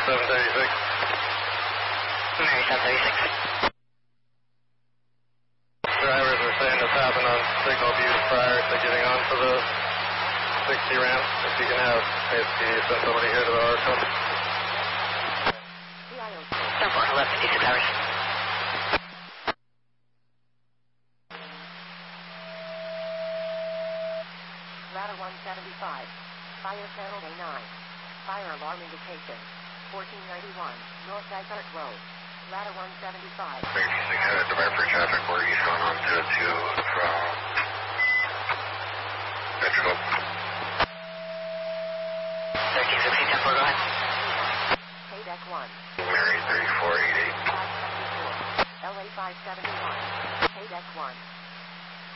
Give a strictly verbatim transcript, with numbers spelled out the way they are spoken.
seven thirty-six. Mary seven thirty-six. Drivers are saying this happened on signal views prior to getting onto the sixty ramp. If you can have A S P send somebody here to the R C O. ten four, eleven fifty-six hours. Ladder one seventy-five. Fire channel A nine. Fire alarm indication. fourteen ninety-one, North Dysart Road. Ladder one seventy-five. thirty-six headed to Bedford traffic. We're eastbound on two oh two from Metro. thirteen sixty, ten four, go ahead. K-Deck one. Mary thirty-four eighty-eight. five seventy-four. L A five seventy-one. K-Deck one.